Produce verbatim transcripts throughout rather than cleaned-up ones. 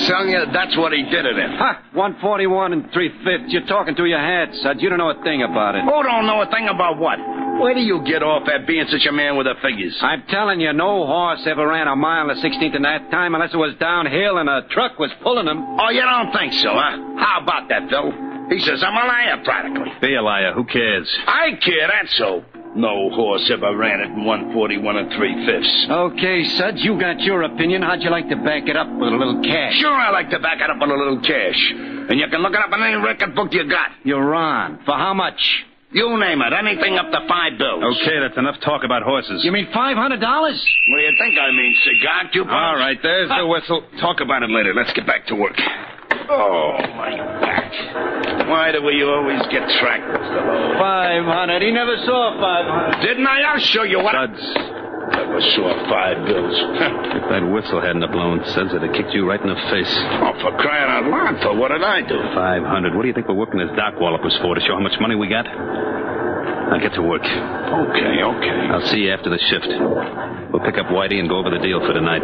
telling you, that's what he did it in. Ha! one forty-one and three-fifths. You're talking to your head, Suds. You don't know a thing about it. Who don't know a thing about what? Where do you get off at being such a man with the figures? I'm telling you, no horse ever ran a mile in the sixteenth in that time unless it was downhill and a truck was pulling him. Oh, you don't think so, huh? How about that, Phil? He says I'm a liar, practically. Be a liar. Who cares? I care, that's so. No horse ever ran it in one forty-one and three-fifths. Okay, Suds, you got your opinion. How'd you like to back it up with a little cash? Sure, I like to back it up with a little cash. And you can look it up in any record book you got. You're on. For how much? You name it. Anything up to five bills. Okay, that's enough talk about horses. You mean five hundred dollars? What do you think I mean, cigar coupons? All right, there's the whistle. Talk about it later. Let's get back to work. Oh, my back. Why do we always get tracked, Mister Lowe? Five hundred. He never saw five hundred. Didn't I? I'll show you what... Suds. Never saw five bills. If that whistle hadn't have blown, Suds would have kicked you right in the face. Oh, for crying out loud, Phil, what did I do? Five hundred. What do you think we're working as dock wallopers for? To show how much money we got? Now get to work. Okay, okay. I'll see you after the shift. We'll pick up Whitey and go over the deal for tonight.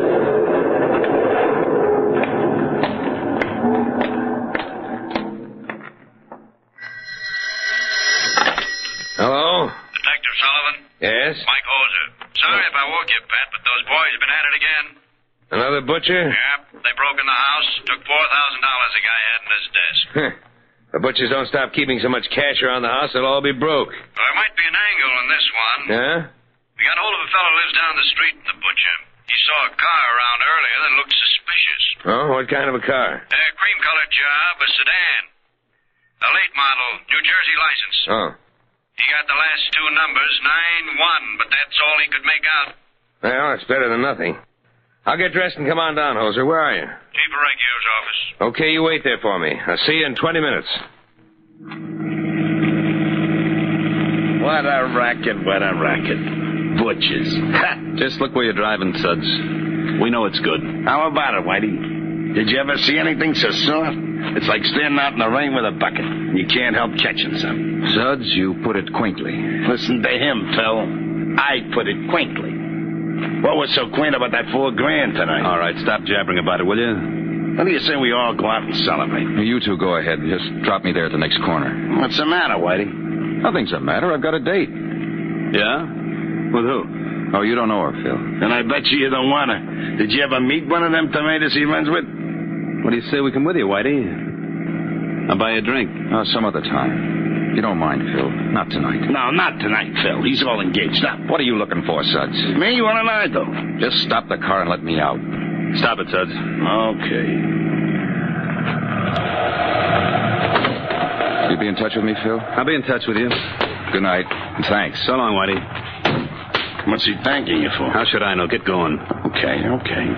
Hello? Detective Sullivan? Yes? Mike Holzer. Sorry if I woke you, Pat, but those boys have been at it again. Another butcher? Yep. They broke in the house, took four thousand dollars the guy had in his desk. Huh. The butchers don't stop keeping so much cash around the house, they'll all be broke. Well, there might be an angle in this one. Yeah? We got hold of a fellow who lives down the street from the butcher. He saw a car around earlier that looked suspicious. Oh, what kind of a car? A cream-colored job, a sedan. A late model, New Jersey license. Oh. He got the last two numbers, nine one, but that's all he could make out. Well, it's better than nothing. I'll get dressed and come on down, Holzer. Where are you? Chief Orecchio's office. Okay, you wait there for me. I'll see you in twenty minutes. What a racket, what a racket. Butchers. Just look where you're driving, Suds. We know it's good. How about it, Whitey? Did you ever see anything so soft? It's like standing out in the rain with a bucket. You can't help catching some. Suds, you put it quaintly. Listen to him, Phil. I put it quaintly. What was so quaint about that four grand tonight? All right, stop jabbering about it, will you? What do you say we all go out and celebrate? You two go ahead. Just drop me there at the next corner. What's the matter, Whitey? Nothing's the matter. I've got a date. Yeah? With who? Oh, you don't know her, Phil. And I bet you you don't want to. Did you ever meet one of them tomatoes he runs with? What do you say we come with you, Whitey? I'll buy you a drink. Uh, some other time. You don't mind, Phil. Not tonight. No, not tonight, Phil. He's all engaged up. What are you looking for, Suds? Me? What did I do? Just stop the car and let me out. Stop it, Suds. Okay. You be in touch with me, Phil? I'll be in touch with you. Good night. And thanks. So long, Whitey. What's he thanking you for? How should I know? Get going. Okay, okay.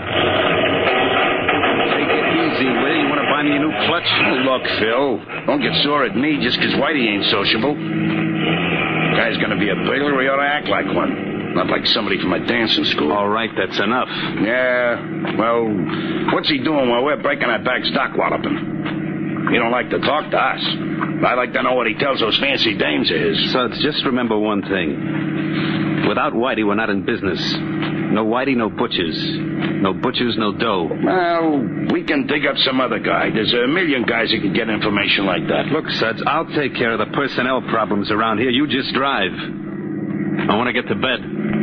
Take it easy, will you? You want to buy me a new clutch? Oh, look, Phil. Don't get sore at me just 'cause Whitey ain't sociable. Guy's gonna be a burglar. He ought to act like one. Not like somebody from a dancing school. All right, that's enough. Yeah, well, what's he doing while we're breaking our backs dock walloping? He don't like to talk to us. I like to know what he tells those fancy dames of his. Suds, just remember one thing. Without Whitey, we're not in business. No Whitey, no butchers. No butchers, no dough. Well, we can dig up some other guy. There's a million guys who can get information like that. Look, Suds, I'll take care of the personnel problems around here. You just drive. I want to get to bed.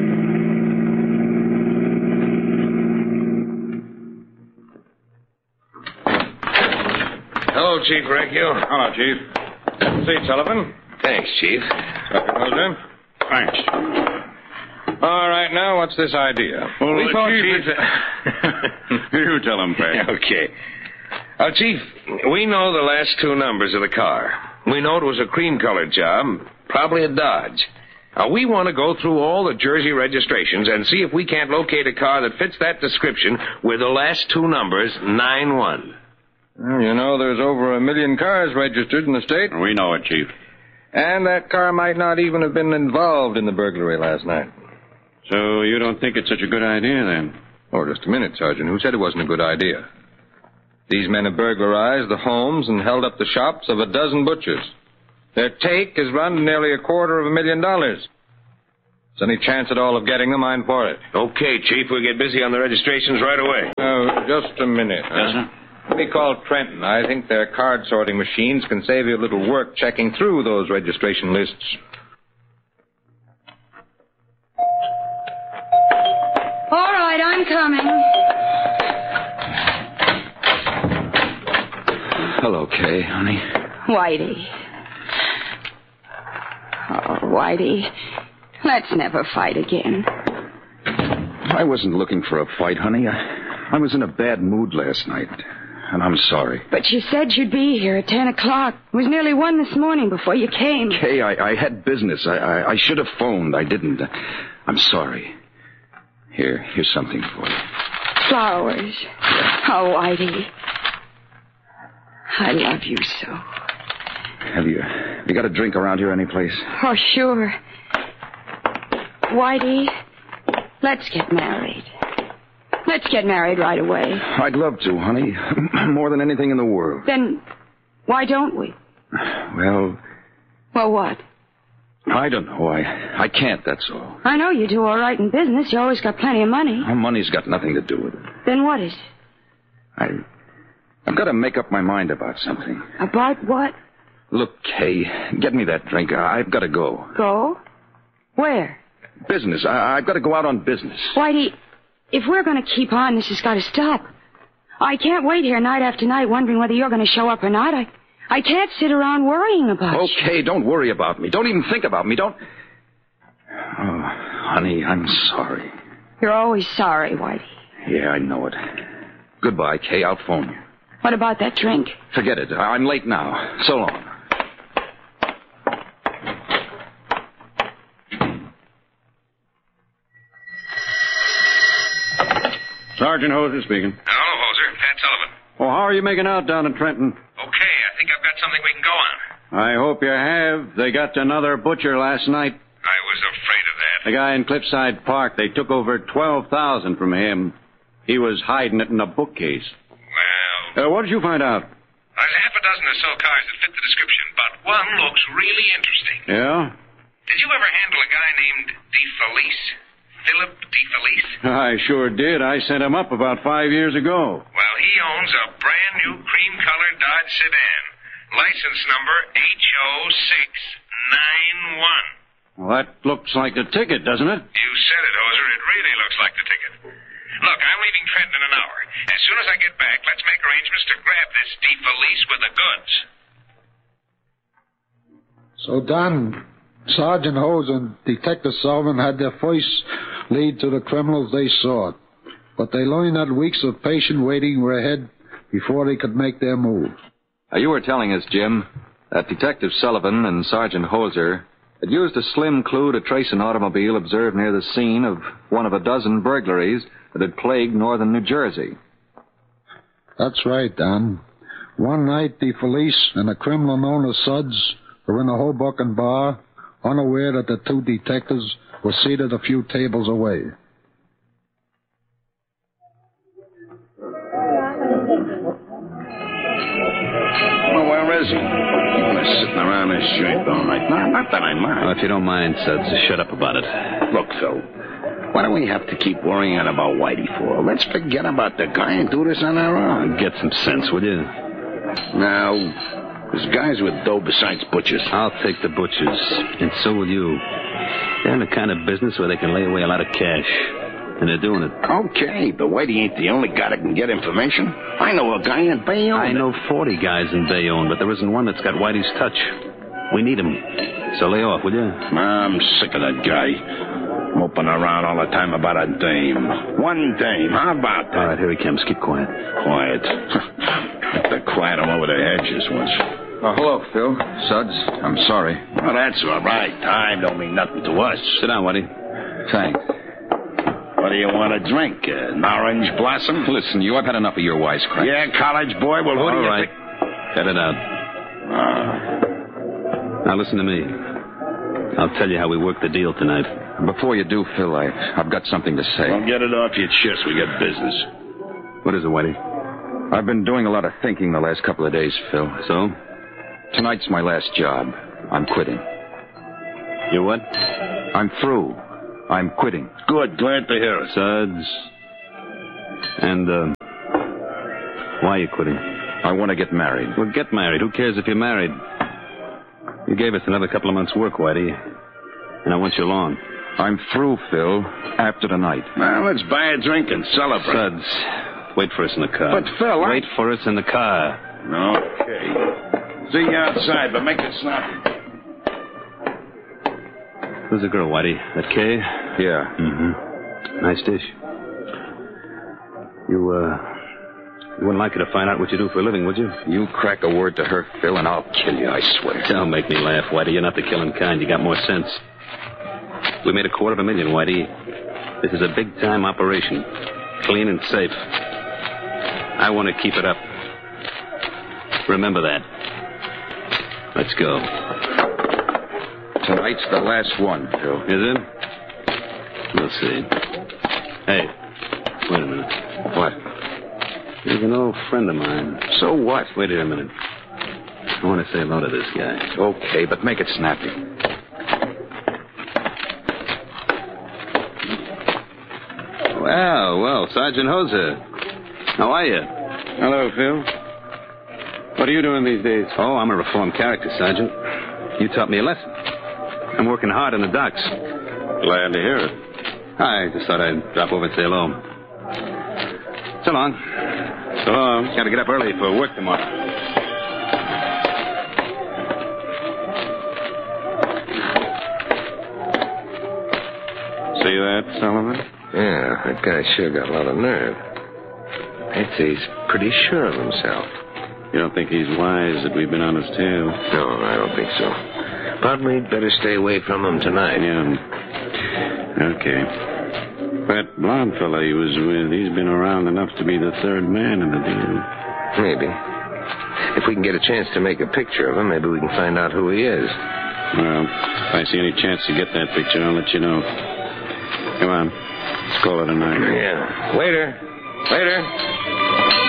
Hello, Chief Recchio. Hello, Chief. See, Sullivan. Thanks, Chief. Welcome, Thanks. All right, now, what's this idea? Well, we the thought Chief... You tell him, Pat. Okay. Uh, Chief, we know the last two numbers of the car. We know it was a cream-colored job, probably a Dodge. Now, we want to go through all the Jersey registrations and see if we can't locate a car that fits that description with the last two numbers, nine one. Well, you know, there's over a million cars registered in the state. We know it, Chief. And that car might not even have been involved in the burglary last night. So you don't think it's such a good idea, then? Oh, just a minute, Sergeant. Who said it wasn't a good idea? These men have burglarized the homes and held up the shops of a dozen butchers. Their take has run to nearly a quarter of a million dollars. There's any chance at all of getting them, I'm for it. Okay, Chief, we'll get busy on the registrations right away. Oh, just a minute. Yes, sir? Let me call Trenton. I think their card sorting machines can save you a little work checking through those registration lists. All right, I'm coming. Hello, Kay, honey. Whitey. Oh, Whitey. Let's never fight again. I wasn't looking for a fight, honey. I, I was in a bad mood last night, and I'm sorry. But you said you'd be here at ten o'clock. It was nearly one this morning before you came. Kay, I, I had business. I, I, I should have phoned. I didn't. I'm sorry. Here, here's something for you. Flowers. Oh, Whitey. I love you so. Have you, have you got a drink around here anyplace? Oh, sure. Whitey, let's get married. Let's get married right away. I'd love to, honey. More than anything in the world. Then why don't we? Well... Well, what? I don't know. I, I can't, that's all. I know you do all right in business. You always got plenty of money. My money's got nothing to do with it. Then what is it? I, I've got to make up my mind about something. About what? Look, Kay, get me that drink. I, I've got to go. Go? Where? Business. I, I've got to go out on business. Whitey, if we're going to keep on, this has got to stop. I can't wait here night after night wondering whether you're going to show up or not. I... I can't sit around worrying about you. Okay, don't worry about me. Don't even think about me. Don't... Oh, honey, I'm sorry. You're always sorry, Whitey. Yeah, I know it. Goodbye, Kay. I'll phone you. What about that drink? Forget it. I'm late now. So long. Sergeant Hoser speaking. Hello, Hoser. Pat Sullivan. Well, how are you making out down in Trenton? Okay, I think I've got something we can go on. I hope you have. They got another butcher last night. I was afraid of that. The guy in Cliffside Park, they took over twelve thousand dollars from him. He was hiding it in a bookcase. Well... Uh, what did you find out? There's half a dozen or so cars that fit the description, but one looks really interesting. Yeah? Did you ever handle a guy named DeFelice? Philip DeFelice? I sure did. I sent him up about five years ago. Well, he owns a brand-new cream-colored Dodge sedan. License number H O six nine one. Well, that looks like the ticket, doesn't it? You said it, Hoser. It really looks like the ticket. Look, I'm leaving Trenton in an hour. As soon as I get back, let's make arrangements to grab this DeFelice with the goods. So, Don, Sergeant Hose and Detective Sullivan had their first lead to the criminals they sought. But they learned that weeks of patient waiting were ahead before they could make their move. Now, you were telling us, Jim, that Detective Sullivan and Sergeant Holzer had used a slim clue to trace an automobile observed near the scene of one of a dozen burglaries that had plagued northern New Jersey. That's right, Don. One night, the police and a criminal known as Suds were in a Hoboken bar, unaware that the two detectives were seated a few tables away. Well, where is he? He's sitting around this joint all night. Not, not that I mind. Well, if you don't mind, Suds, shut up about it. Look, Phil, what do we have to keep worrying about Whitey for? Let's forget about the guy and do this on our own. Get some sense, will you? Now, there's guys with dough besides butchers. I'll take the butchers, and so will you. They're in the kind of business where they can lay away a lot of cash. And they're doing it. Okay, but Whitey ain't the only guy that can get information. I know a guy in Bayonne. I know forty guys in Bayonne, but there isn't one that's got Whitey's touch. We need him. So lay off, will you? I'm sick of that guy. Moping around all the time about a dame. One dame. How about that? All right, here he comes. Keep quiet. Quiet. Have to quiet him over the hedges once. Oh, hello, Phil. Suds, I'm sorry. Well, that's all right. Time don't mean nothing to us. Sit down, Whitey. Thanks. What do you want to drink? Uh, an orange blossom? Listen, you, I've had enough of your wisecrack. Yeah, college boy? Well, what All do you right. think? Cut it out. Uh, Now, listen to me. I'll tell you how we work the deal tonight. Before you do, Phil, I, I've got something to say. well, get it off your chest. We got business. What is it, Whitey? I've been doing a lot of thinking the last couple of days, Phil. So? Tonight's my last job. I'm quitting. You what? I'm through. I'm quitting. Good. Glad to hear it. Suds. And, uh, Why are you quitting? I want to get married. Well, get married. Who cares if you're married? You gave us another couple of months' work, Whitey. And I want you along. I'm through, Phil. After tonight. Well, let's buy a drink and celebrate. Suds, wait for us in the car. But, Phil, I... Wait for us in the car. Okay. See you outside, but make it snappy. Who's the girl, Whitey? That Kay? Yeah. Mm-hmm. Nice dish. You, uh... You wouldn't like her to find out what you do for a living, would you? You crack a word to her, Phil, and I'll kill you, I swear. Don't make me laugh, Whitey. You're not the killing kind. You got more sense. We made a quarter of a million, Whitey. This is a big-time operation. Clean and safe. I want to keep it up. Remember that. Let's go. Tonight's the last one, Phil. Is it? We'll see. Hey, wait a minute. What? He's an old friend of mine. So what? Wait a minute. I want to say hello to this guy. Okay, but make it snappy. Well, well, Sergeant Hoser. How are you? Hello, Phil. What are you doing these days? Oh, I'm a reformed character, Sergeant. You taught me a lesson. I'm working hard on the docks. Glad to hear it. I just thought I'd drop over and say hello. So long. So long. Got to get up early for work tomorrow. See that, Sullivan? Yeah, that guy sure got a lot of nerve. I'd say he's pretty sure of himself. You don't think he's wise that we've been on his tail? No, I don't think so. But we'd better stay away from him tonight. Yeah. Okay. That blonde fella he was with, he's been around enough to be the third man in the deal. Maybe. If we can get a chance to make a picture of him, maybe we can find out who he is. Well, if I see any chance to get that picture, I'll let you know. Come on. Let's call it a night. Yeah. Waiter. Waiter.